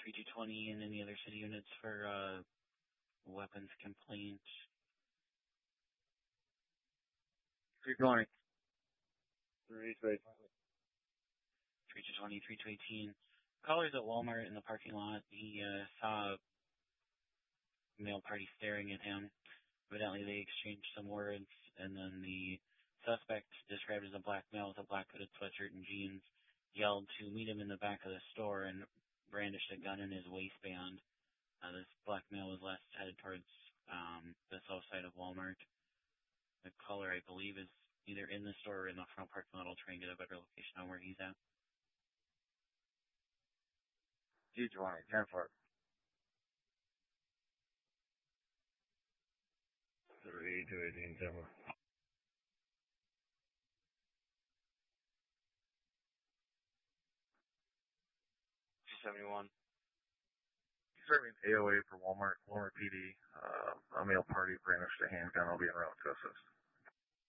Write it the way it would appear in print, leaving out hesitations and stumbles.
3220 and any other city units for weapons complaint. 320. 3220, 3218. Caller's at Walmart in the parking lot. He saw a male party staring at him. Evidently, they exchanged some words, and then the suspect, described as a black male with a black hooded sweatshirt and jeans, yelled to meet him in the back of the store and brandished a gun in his waistband. This black male was last headed towards the south side of Walmart. The caller, I believe, is either in the store or in the front parking lot. I'll try and get a better location on where he's at. 220, 10-4. 3218, 10-4. 271. Serving AOA for Walmart PD. A male party brandished a handgun. I'll be en route to assist.